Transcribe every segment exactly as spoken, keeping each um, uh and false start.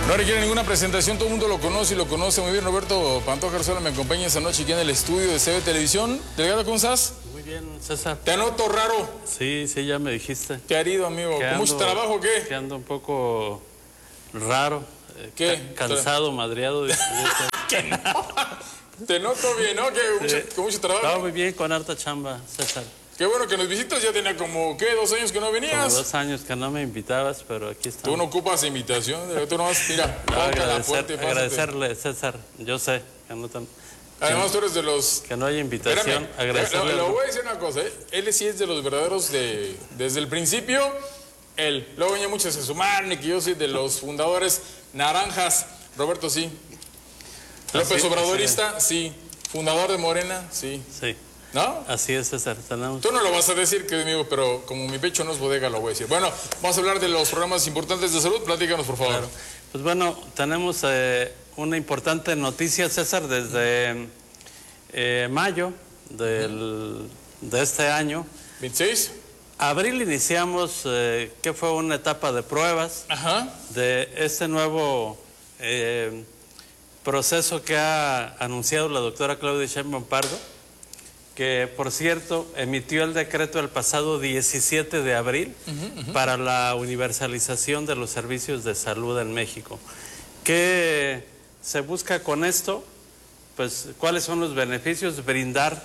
No requiere ninguna presentación, todo el mundo lo conoce y lo conoce muy bien. Roberto Pantoja Arzuela me acompaña esta noche aquí en el estudio de C B Televisión. Delegado, ¿cómo estás? Muy bien, César. Te anoto raro. Sí, sí, ya me dijiste. ¿Qué ha ido, amigo? ¿Con mucho trabajo o qué? Que ando un poco raro. ¿Qué? Ca cansado, madreado. De, de ¿Qué no? Te noto bien, ¿no? ¿Qué? Mucho, sí. ¿Con mucho trabajo? Estaba muy bien, con harta chamba, César. Qué bueno que nos visitas, ya tenía como, ¿qué? ¿Dos años que no venías? Como dos años que no me invitabas, pero aquí estamos. Tú no ocupas invitación, tú nomás, mira, no, agradecer, la agradecerle, César, yo sé que no tan... Además, tú eres de los... Que no haya invitación, Espérame, agradecerle... Le voy a decir una cosa, ¿eh? Él sí es de los verdaderos de... Desde el principio, él. Luego venía muchos se sumaron y que yo soy de los fundadores naranjas. Roberto, sí. López sí, Obradorista, sí. Fundador de Morena, sí. Sí. ¿No? Así es, César. Tenemos... Tú no lo vas a decir, querido amigo, pero como mi pecho no es bodega, lo voy a decir. Bueno, vamos a hablar de los programas importantes de salud. Platícanos, por favor. Claro. Pues bueno, tenemos eh, una importante noticia, César, desde eh, mayo del, de este año. ¿veintiséis? Abril iniciamos, eh, que fue una etapa de pruebas. Ajá. De este nuevo eh, proceso que ha anunciado la doctora Claudia Sheinbaum Pardo, que por cierto emitió el decreto el pasado diecisiete de abril uh-huh, uh-huh. para la universalización de los servicios de salud en México. ¿Qué se busca con esto? Pues, ¿cuáles son los beneficios? Brindar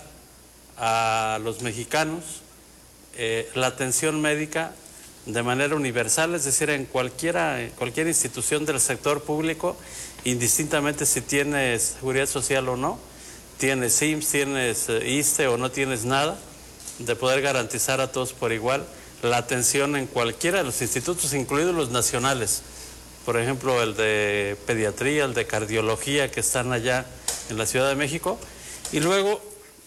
a los mexicanos eh, la atención médica de manera universal, es decir, en cualquiera, en cualquier institución del sector público, indistintamente si tienes seguridad social o no, tienes I M S S, tienes eh, I S S S T E o no tienes nada, de poder garantizar a todos por igual la atención en cualquiera de los institutos, incluidos los nacionales. Por ejemplo, el de pediatría, el de cardiología, que están allá en la Ciudad de México. Y luego,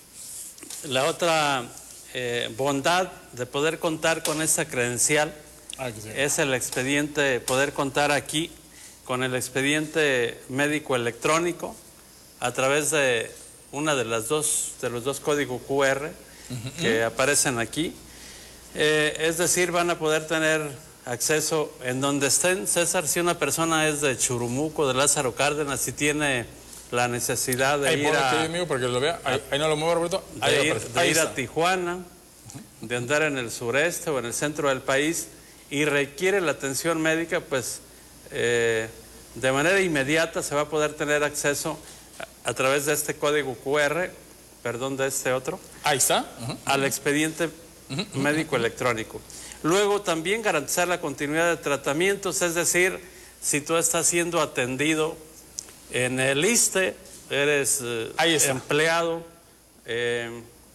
la otra eh, bondad de poder contar con esta credencial ah, sí. es el expediente, poder contar aquí con el expediente médico electrónico a través de una de las dos, de los dos códigos Q R uh-huh. que aparecen aquí. Eh, es decir, van a poder tener acceso en donde estén. César, si una persona es de Churumuco, de Lázaro Cárdenas, si tiene la necesidad de ahí ir a... Ahí, para que lo vea. Ahí, ahí no lo muevo, Roberto. Ahí de ir, de ir a Tijuana, uh-huh. de andar en el sureste o en el centro del país y requiere la atención médica, pues eh, de manera inmediata se va a poder tener acceso a través de este código Q R, perdón, de este otro. Ahí está. Uh-huh. Al expediente uh-huh. médico electrónico. Luego también garantizar la continuidad de tratamientos, es decir, si tú estás siendo atendido en el I S S S T E, eres eh, empleado, eh,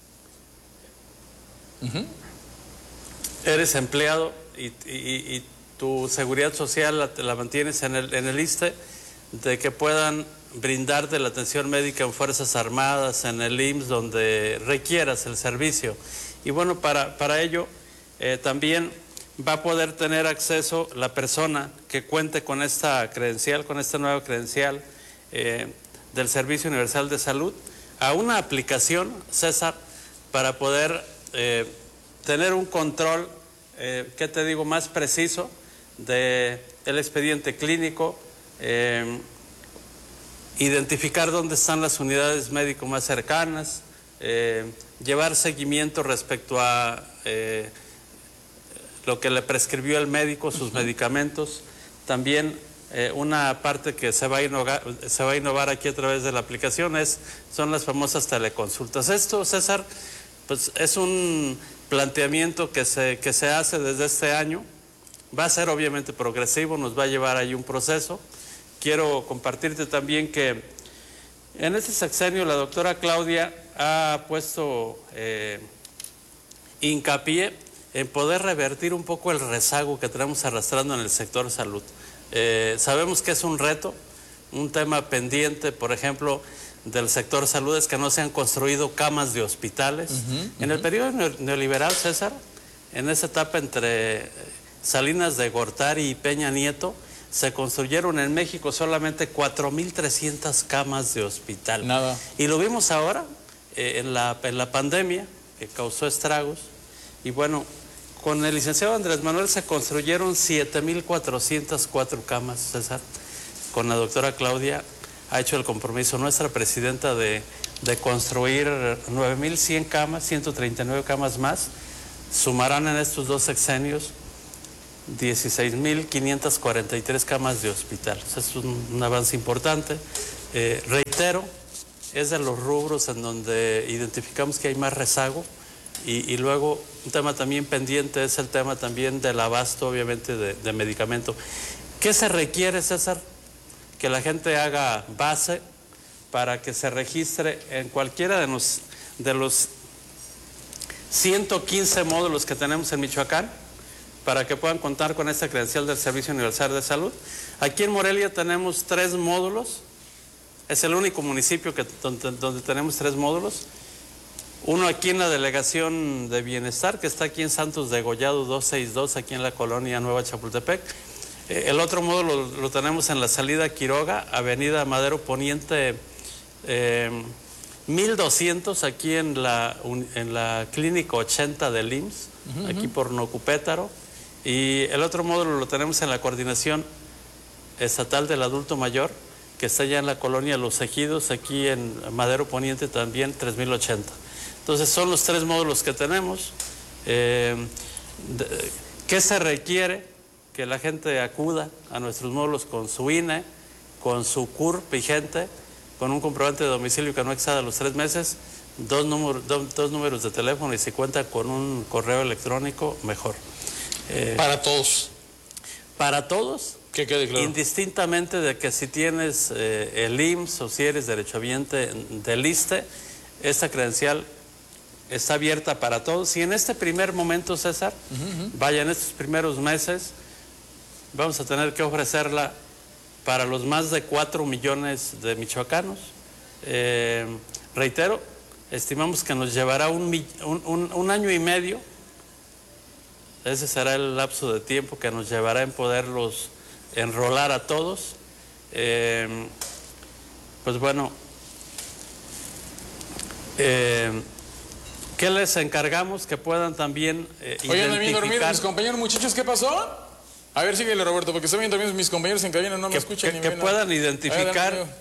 uh-huh. eres empleado y, y, y tu seguridad social la, la mantienes en el, en el I S S S T E, de que puedan brindarte la atención médica en Fuerzas Armadas, en el I M S S, donde requieras el servicio. Y bueno, para, para ello eh, también va a poder tener acceso la persona que cuente con esta credencial, con esta nueva credencial eh, del Servicio Universal de Salud, a una aplicación, César, para poder eh, tener un control, eh, ¿qué te digo?, más preciso del expediente clínico, eh, identificar dónde están las unidades médico más cercanas, eh, llevar seguimiento respecto a eh, lo que le prescribió el médico, sus uh-huh. medicamentos. También eh, una parte que se va, a innovar, se va a innovar aquí a través de la aplicación es, son las famosas teleconsultas. Esto, César, pues es un planteamiento que se, que se hace desde este año. Va a ser obviamente progresivo, nos va a llevar ahí un proceso. Quiero compartirte también que en este sexenio la doctora Claudia ha puesto eh, hincapié en poder revertir un poco el rezago que tenemos arrastrando en el sector salud. Eh, sabemos que es un reto, un tema pendiente, por ejemplo, del sector salud, es que no se han construido camas de hospitales. Uh-huh, uh-huh. En el periodo neoliberal, César, en esa etapa entre Salinas de Gortari y Peña Nieto, se construyeron en México solamente cuatro mil trescientas camas de hospital. Nada. Y lo vimos ahora, eh, en, la, en la pandemia, que causó estragos. Y bueno, con el licenciado Andrés Manuel se construyeron siete mil cuatrocientas cuatro camas, César. con la doctora Claudia, ha hecho el compromiso nuestra presidenta de, de construir nueve mil cien camas, ciento treinta y nueve camas más. Sumarán en estos dos sexenios dieciséis mil quinientas cuarenta y tres camas de hospital. O sea, es un, un avance importante. Eh, reitero, es de los rubros en donde identificamos que hay más rezago. Y, y luego un tema también pendiente es el tema también del abasto, obviamente, de, de medicamento. ¿Qué se requiere, César? Que la gente haga base para que se registre en cualquiera de los, de los ciento quince módulos que tenemos en Michoacán, para que puedan contar con esta credencial del Servicio Universal de Salud. Aquí en Morelia tenemos tres módulos, es el único municipio que, donde, donde tenemos tres módulos. Uno aquí en la Delegación de Bienestar, que está aquí en Santos de Gollado doscientos sesenta y dos, aquí en la colonia Nueva Chapultepec. Eh, el otro módulo lo, lo tenemos en la salida Quiroga, Avenida Madero Poniente eh, mil doscientos, aquí en la, un, en la Clínica ochenta del I M S S, uh-huh, aquí por Nocupétaro. Y el otro módulo lo tenemos en la Coordinación Estatal del Adulto Mayor, que está ya en la colonia Los Ejidos, aquí en Madero Poniente también, tres mil ochenta. Entonces son los tres módulos que tenemos. Eh, de, ¿Qué se requiere? Que la gente acuda a nuestros módulos con su I N E, con su C U R vigente, con un comprobante de domicilio que no exceda los tres meses, dos, número, dos, dos números de teléfono, y si cuenta con un correo electrónico, mejor. Eh, para todos. Para todos. Que quede claro. Indistintamente de que si tienes eh, el I M S S o si eres derechohabiente del ISSSTE, esta credencial está abierta para todos. Y en este primer momento, César, uh-huh, uh-huh. vaya, en estos primeros meses, vamos a tener que ofrecerla para los más de cuatro millones de michoacanos. Eh, reitero, estimamos que nos llevará un, un, un, un año y medio. Ese será el lapso de tiempo que nos llevará en poderlos enrolar a todos. Eh, pues bueno, eh, ¿qué les encargamos? Que puedan también eh, Oye, ¿andan bien dormidos mis compañeros, muchachos? ¿Qué pasó? A ver, síguele, Roberto, porque están bien dormidos mis compañeros en cabina, no me que, escuchan que, ni que ven, puedan no. identificar ver,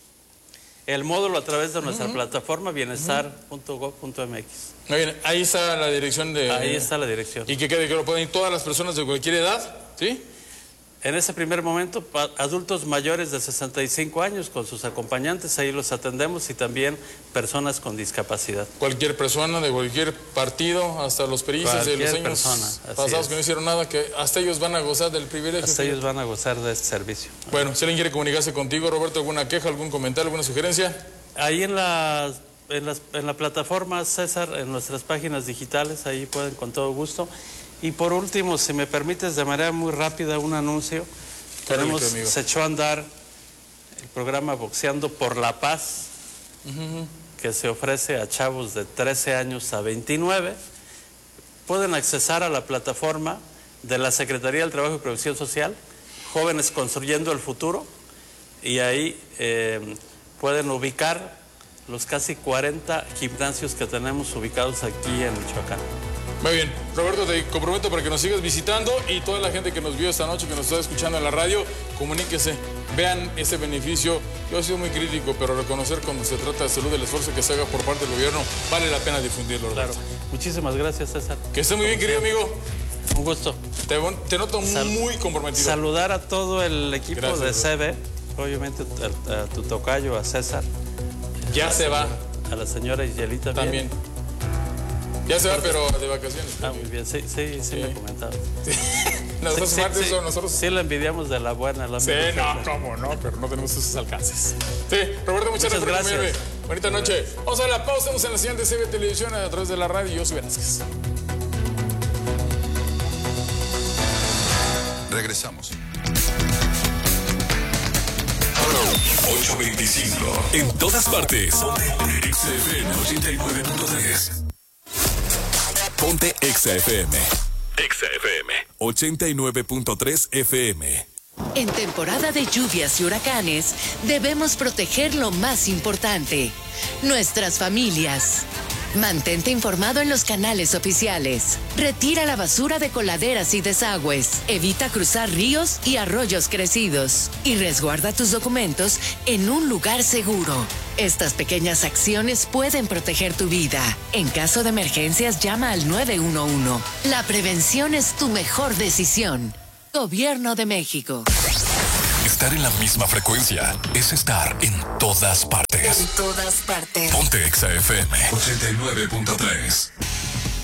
el módulo a través de nuestra uh-huh. plataforma bienestar punto gov punto m x. Muy bien, ahí está la dirección de... Ahí está la dirección. Y que quede que lo pueden ir todas las personas de cualquier edad, ¿sí? En ese primer momento, adultos mayores de sesenta y cinco años con sus acompañantes, ahí los atendemos, y también personas con discapacidad. Cualquier persona de cualquier partido, hasta los periodistas de los años persona, pasados es. que no hicieron nada, que hasta ellos van a gozar del privilegio. Hasta ellos van a gozar de este servicio. Bueno, si alguien quiere comunicarse contigo, Roberto, ¿alguna queja, algún comentario, alguna sugerencia? Ahí en la, en las, en la plataforma, César, en nuestras páginas digitales, ahí pueden con todo gusto. Y por último, si me permites, de manera muy rápida, un anuncio. Tenemos, se echó a andar el programa Boxeando por la Paz, uh-huh. que se ofrece a chavos de trece años a veintinueve. Pueden accesar a la plataforma de la Secretaría del Trabajo y Previsión Social, Jóvenes Construyendo el Futuro, y ahí eh, pueden ubicar los casi cuarenta gimnasios que tenemos ubicados aquí en Michoacán. Muy bien, Roberto, te comprometo para que nos sigas visitando, y toda la gente que nos vio esta noche, que nos está escuchando en la radio, comuníquese, vean ese beneficio. Yo he sido muy crítico, pero reconocer cuando se trata de salud, el esfuerzo que se haga por parte del gobierno, vale la pena difundirlo, Roberto. Claro. Muchísimas gracias, César. Que esté muy bien, querido amigo. Un gusto. Te, te noto Sal muy comprometido. Saludar a todo el equipo gracias, de C B, obviamente a, a tu tocayo, a César. Ya se va. A la señora Yelita también. Bien. Ya se va, pero de vacaciones. Ah, muy bien, sí, sí, sí, sí. me comentaba. Sí. Nosotros, sí, sí, sí, nosotros... sí la envidiamos de la buena. La sí, no, cómo no, pero no tenemos esos alcances. Sí, Roberto, muchas, muchas gracias. gracias. Bonita noche. Vamos a la pausa, estamos en la siguiente C B Televisión a través de la radio. Yo soy Velázquez. Regresamos. ocho veinticinco. En todas partes. X F M ochenta y nueve punto tres. Ponte Exa F M. Exa F M ochenta y nueve punto tres F M. En temporada de lluvias y huracanes, debemos proteger lo más importante, nuestras familias. Mantente informado en los canales oficiales. Retira la basura de coladeras y desagües. Evita cruzar ríos y arroyos crecidos. Y resguarda tus documentos en un lugar seguro. Estas pequeñas acciones pueden proteger tu vida. En caso de emergencias, llama al nueve uno uno. La prevención es tu mejor decisión. Gobierno de México. Estar en la misma frecuencia es estar en todas partes. En todas partes. Ponte Exa F M ochenta y nueve punto tres.